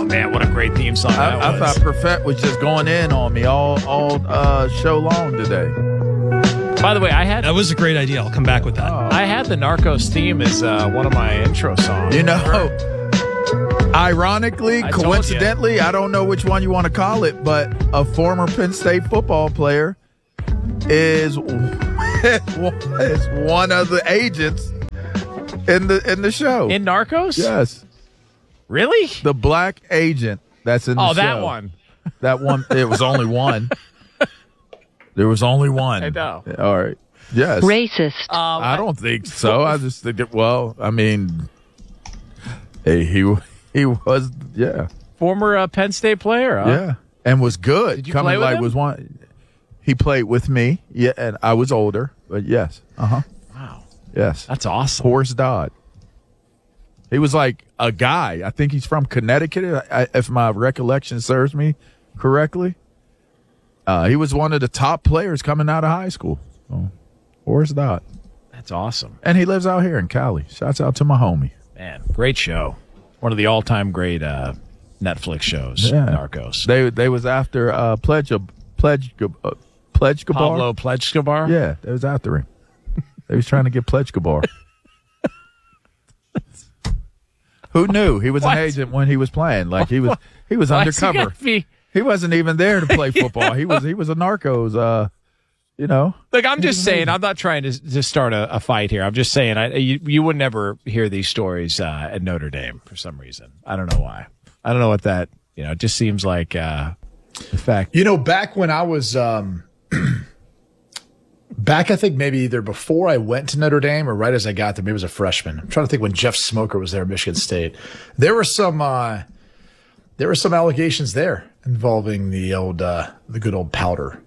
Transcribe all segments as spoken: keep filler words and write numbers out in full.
man, what a great theme song that I, I was. thought Perfect was just going in on me all all uh, show long today. By the way, I had That was a great idea. I'll come back with that. I had the Narcos theme as uh, one of my intro songs. You know, ironically, I told coincidentally, I don't know which one you want to call it, but a former Penn State football player is is one of the agents in the in the show. In Narcos? Yes, Really? the black agent that's in the show. Oh, that one. That one. It was only one. There was only one. I know. All right. Yes. Racist. Um, I don't think so. I just think it, well, I mean, hey, he he was, yeah, former uh, Penn State player, huh? yeah, and was good. Did you Coming play with like him? was one. He played with me, yeah, and I was older, but yes, uh huh, Wow. yes, That's awesome. Horace Dodd. He was like a guy. I think he's from Connecticut, I, if my recollection serves me correctly. Uh, he was one of the top players coming out of high school. So, Horace Dodd. That's awesome. And he lives out here in Cali. Shouts out to my homie. Man, great show. One of the all-time great uh, Netflix shows, Yeah. Narcos. They they was after uh, Pledge Pledge uh, Pledge Gabar. Pablo Plejkabar? Yeah, they was after him. They was trying to get Pledge Gabar. Who knew he was What? an agent when he was playing? Like he was he was Why is he undercover. gotta be- He wasn't even there to play football. He was he was a Narcos. Uh, you know. Look, I'm just saying, I'm not trying to to start a, a fight here. I'm just saying, I you, you would never hear these stories uh, at Notre Dame for some reason. I don't know why. I don't know what that, you know, it just seems like uh, the fact. You know, back when I was, um, back I think maybe either before I went to Notre Dame or right as I got there, maybe as a freshman. I'm trying to think when Jeff Smoker was there at Michigan State. There were some, uh, there were some allegations there involving the old, uh, the good old powder.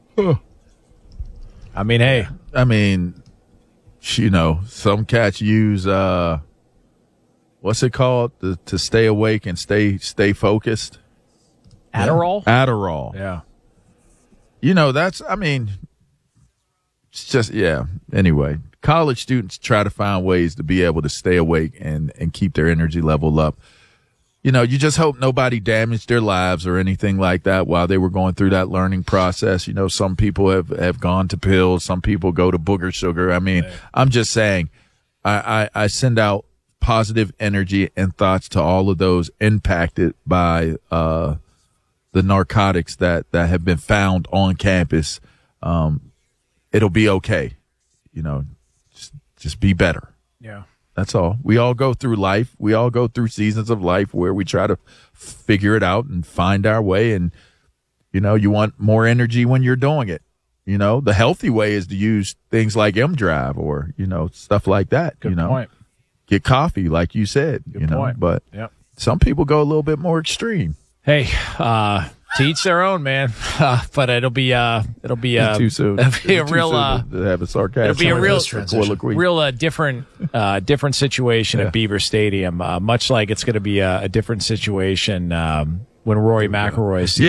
I mean, hey, I mean, you know, some cats use uh, what's it called to, to stay awake and stay stay focused. Adderall? Adderall. Yeah. You know, that's, I mean, it's just, yeah. Anyway, college students try to find ways to be able to stay awake and, and keep their energy level up. You know, you just hope nobody damaged their lives or anything like that while they were going through that learning process. You know, some people have, have gone to pills. Some people go to booger sugar. I mean, right. I'm just saying, I, I, I send out positive energy and thoughts to all of those impacted by, uh, the narcotics that, that have been found on campus. Um, it'll be okay. You know, just, just be better. Yeah. That's all. We all go through life. We all go through seasons of life where we try to figure it out and find our way. And, you know, you want more energy when you're doing it. You know, the healthy way is to use things like M Drive or, you know, stuff like that. Good you know, point. Get coffee, like you said, Good you know, point. but Yep. some people go a little bit more extreme. Hey, uh, to each their own, man. Uh, but it'll be, uh, it'll be, uh, too soon. it'll be a Too real, soon uh, to have a sarcastic it'll be a real, colloquy. real, uh, different, uh, different situation Yeah. at Beaver Stadium. Uh, much like it's going to be a, a different situation, um, when Rory McIlroy sees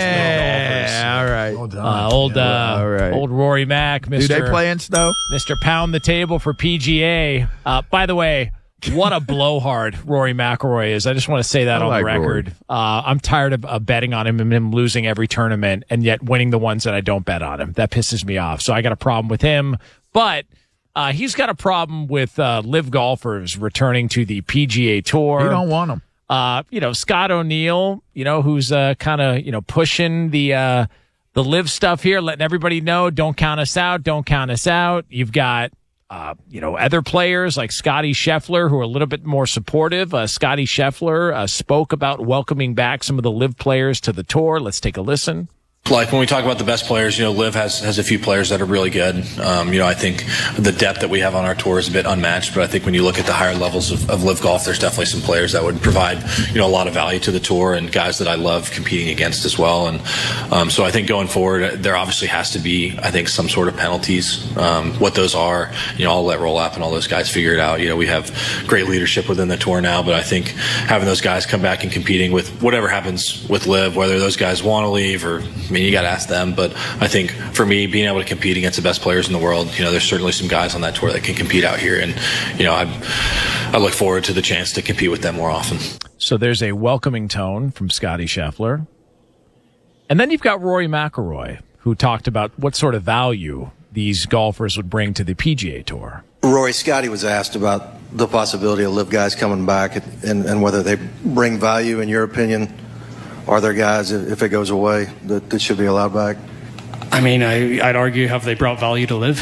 Yeah, all right. Well done. uh, old, Yeah. uh, All right. old Rory Mac, Mister Do they play in snow? Mister Pound the Table for P G A. Uh, by the way, what a blowhard Rory McIlroy is. I just want to say that I on like the record. Uh, I'm tired of uh, betting on him and him losing every tournament and yet winning the ones that I don't bet on him. That pisses me off. So I got a problem with him. But uh, he's got a problem with uh, live golfers returning to the P G A Tour. You don't want them. Uh, you know, Scott O'Neill, you know, who's uh, kind of, you know, pushing the uh, the live stuff here, letting everybody know, don't count us out, don't count us out. You've got, uh, you know, other players like Scotty Scheffler who are a little bit more supportive. Uh, Scotty Scheffler uh, spoke about welcoming back some of the live players to the tour. Let's take a listen. Like when we talk about the best players, you know, Liv has, has a few players that are really good. Um, you know, I think the depth that we have on our tour is a bit unmatched, but I think when you look at the higher levels of, of Liv Golf, there's definitely some players that would provide, you know, a lot of value to the tour and guys that I love competing against as well. And um, so I think going forward, there obviously has to be, I think, some sort of penalties. Um, what those are, you know, I'll let Roll Up and all those guys figure it out. You know, we have great leadership within the tour now, but I think having those guys come back and competing with whatever happens with Liv, whether those guys want to leave or, I mean, you got to ask them. But I think for me, being able to compete against the best players in the world, you know, there's certainly some guys on that tour that can compete out here. And, you know, I, I look forward to the chance to compete with them more often. So there's a welcoming tone from Scotty Scheffler. And then you've got Rory McIlroy, who talked about what sort of value these golfers would bring to the P G A Tour. Rory, Scotty was asked about the possibility of live guys coming back and, and whether they bring value, in your opinion. Are there guys, if it goes away, that, that should be allowed back? I mean, I, I'd argue, have they brought value to live?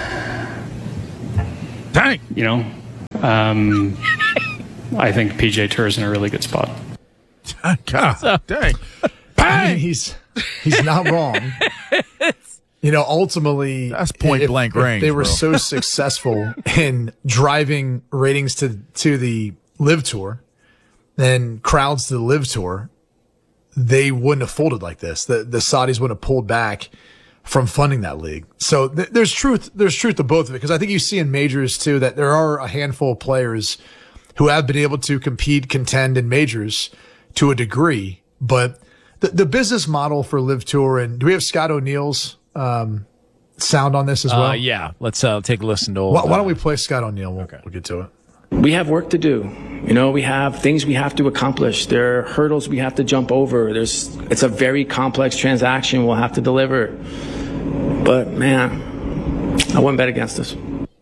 Dang. You know, um, I think P G A Tour is in a really good spot. God, dang. I mean, he's he's not wrong. You know, ultimately, that's point if, blank if range. They were bro. so successful in driving ratings to to the Live Tour and crowds to the Live Tour, they wouldn't have folded like this. The the Saudis wouldn't have pulled back from funding that league. So th- there's truth. There's truth to both of it, because I think you see in majors too that there are a handful of players who have been able to compete, contend in majors to a degree, but the the business model for Live Tour, and do we have Scott O'Neill's um, sound on this as well? Uh, yeah, let's uh, take a listen to old, why, why uh, don't we play Scott O'Neill? We'll, okay. we'll get to it. We have work to do. You know, we have things we have to accomplish. There are hurdles we have to jump over. There's, it's a very complex transaction we'll have to deliver. But, man, I wouldn't bet against us.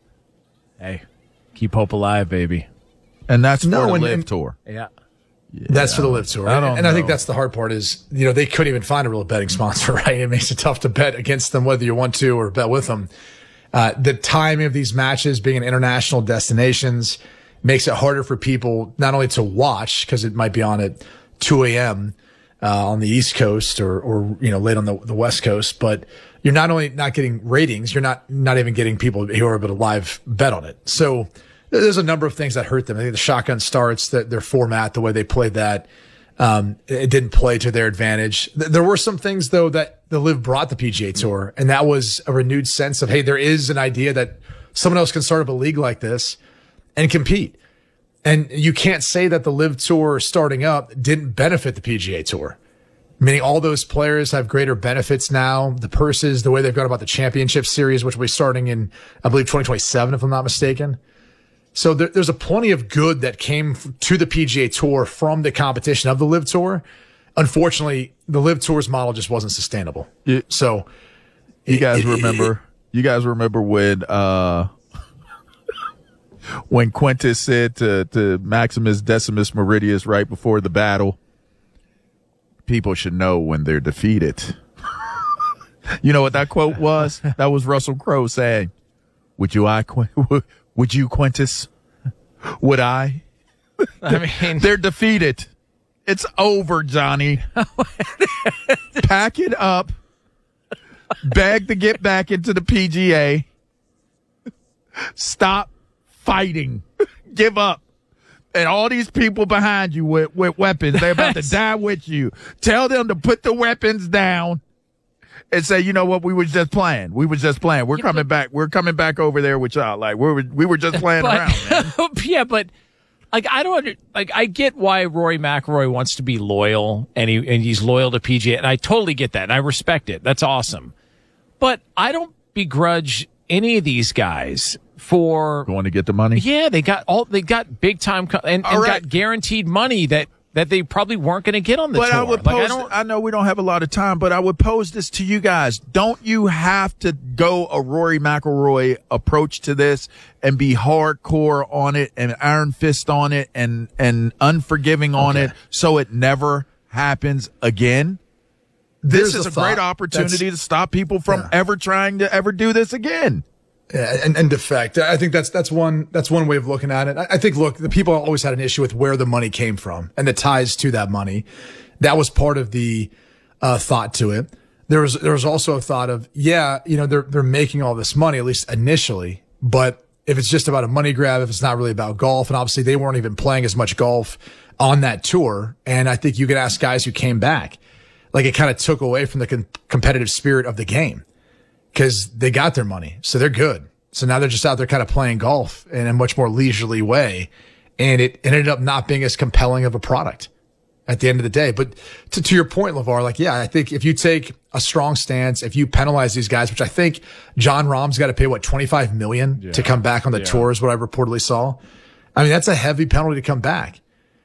Hey, keep hope alive, baby. And that's No, for the and- Live and- Tour. Yeah. Yeah. That's for the Live Tour. I don't and I think know. that's the hard part is, you know, they couldn't even find a real betting sponsor, right? It makes it tough to bet against them, whether you want to or bet with them. Uh, the timing of these matches being in international destinations makes it harder for people not only to watch, because it might be on at two a.m. Uh, on the East Coast or, or, you know, late on the, the West Coast, but you're not only not getting ratings, you're not, not even getting people who are able to live bet on it. So there's a number of things that hurt them. I think the shotgun starts, that their format, the way they played that, um, it didn't play to their advantage. Th- there were some things though that the Live brought the P G A Tour, and that was a renewed sense of, hey, there is an idea that someone else can start up a league like this and compete. And you can't say that the Live Tour starting up didn't benefit the P G A Tour. Meaning all those players have greater benefits now. The purses, the way they've gone about the championship series, which will be starting in, I believe, twenty twenty-seven, if I'm not mistaken. So there, there's a plenty of good that came f- to the P G A Tour from the competition of the Live Tour. Unfortunately, the Live Tour's model just wasn't sustainable. You, So you guys it- remember? You guys remember when uh, when Quintus said to to Maximus Decimus Meridius right before the battle, people should know when they're defeated. You know what that quote was? That was Russell Crowe saying, "Would you, I, Qu- would you, Quintus? Would I?" I mean, They're defeated. It's over, Johnny. Pack it up. Beg to get back into the P G A. Stop fighting. Give up. And all these people behind you with, with weapons, they're about to die with you. Tell them to put the weapons down and say, you know what, we was just playing. We was just playing. We're Yeah, coming but- back. We're coming back over there with y'all. Like, we were, we were just playing but, around, man. yeah, but like I don't under, like I get why Rory McIlroy wants to be loyal, and he and he's loyal to P G A, and I totally get that, and I respect it. That's awesome. But I don't begrudge any of these guys for Going to get the money? yeah, they got all they got big time co- and, and All right. got guaranteed money that that they probably weren't going to get on the But tour. I would Like, pose, I don't, I know we don't have a lot of time, but I would pose this to you guys. Don't you have to go a Rory McIlroy approach to this and be hardcore on it and iron fist on it and, and unforgiving on Okay. it so it never happens again? This There's is a a great thought. opportunity That's- to stop people from Yeah. ever trying to ever do this again. Yeah, and, and defect. I think that's that's one that's one way of looking at it. I, I think, look, the people always had an issue with where the money came from and the ties to that money. That was part of the uh, thought to it. There was there was also a thought of, yeah, you know, they're they're making all this money, at least initially, but if it's just about a money grab, if it's not really about golf, and obviously they weren't even playing as much golf on that tour, and I think you could ask guys who came back, like it kind of took away from the com- competitive spirit of the game. Because they got their money, so they're good. So now they're just out there kind of playing golf in a much more leisurely way. And it ended up not being as compelling of a product at the end of the day. But to, to your point, LeVar, like, yeah, I think if you take a strong stance, if you penalize these guys, which I think John Rahm's got to pay, what, twenty-five million dollars to come back on the tour is what I reportedly saw. I mean, that's a heavy penalty to come back.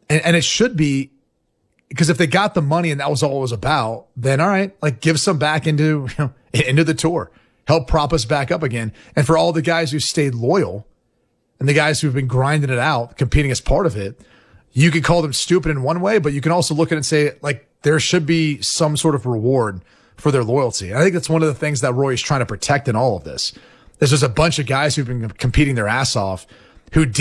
And, and it should be, because if they got the money and that was all it was about, then all right, like give some back into, you know, into the tour, help prop us back up again. And for all the guys who stayed loyal and the guys who've been grinding it out, competing as part of it, you could call them stupid in one way, but you can also look at it and say, like, there should be some sort of reward for their loyalty. And I think that's one of the things that Roy is trying to protect in all of this. There's just a bunch of guys who've been competing their ass off who did